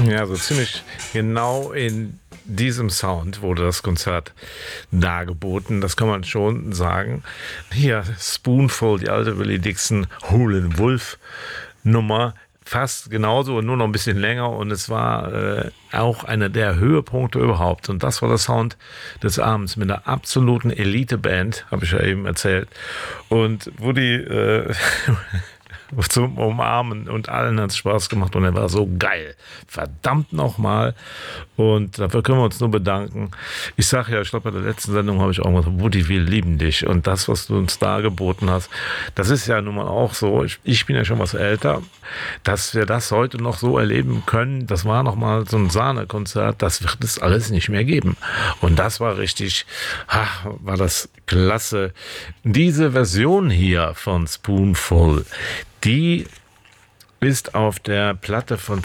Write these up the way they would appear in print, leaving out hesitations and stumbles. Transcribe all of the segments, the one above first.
Ja, so ziemlich genau in diesem Sound wurde das Konzert dargeboten. Das kann man schon sagen. Hier Spoonful, die alte Willie Dixon Howlin' Wolf Nummer. Fast genauso und nur noch ein bisschen länger. Und es war auch einer der Höhepunkte überhaupt. Und das war der Sound des Abends mit einer absoluten Elite-Band, habe ich ja eben erzählt. Und Woody zum Umarmen und allen hat es Spaß gemacht und er war so geil. Verdammt nochmal. Und dafür können wir uns nur bedanken. Ich sage ja, ich glaube, bei der letzten Sendung habe ich auch gesagt, Woody, wir lieben dich. Und das, was du uns da geboten hast, das ist ja nun mal auch so. Ich bin ja schon was älter, dass wir das heute noch so erleben können. Das war nochmal so ein Sahnekonzert. Das wird es alles nicht mehr geben. Und das war richtig, war das klasse. Diese Version hier von Spoonful, die ist auf der Platte von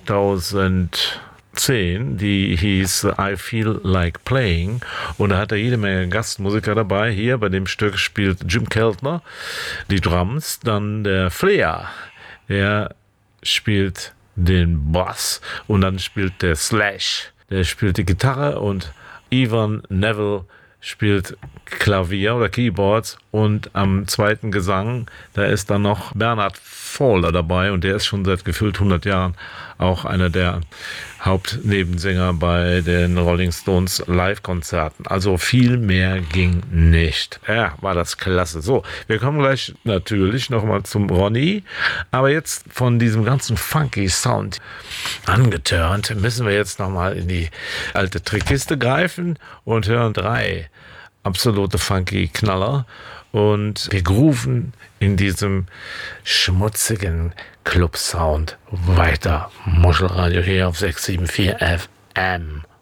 2010, die hieß I Feel Like Playing, und da hat er jede Menge Gastmusiker dabei. Hier bei dem Stück spielt Jim Keltner die Drums, dann der Flair, der spielt den Bass und dann spielt der Slash, der spielt die Gitarre und Ivan Neville spielt Klavier oder Keyboards und am zweiten Gesang, da ist dann noch Bernard Fowler dabei und der ist schon seit gefühlt 100 Jahren auch einer der Hauptnebensänger bei den Rolling Stones Live-Konzerten. Also viel mehr ging nicht. Ja, war das klasse. So, wir kommen gleich natürlich nochmal zum Ronny, aber jetzt von diesem ganzen funky Sound angetörnt, müssen wir jetzt nochmal in die alte Trickkiste greifen und hören 3 absolute funky Knaller und wir grooven in diesem schmutzigen Club-Sound weiter. Muschelradio hier auf 674 FM.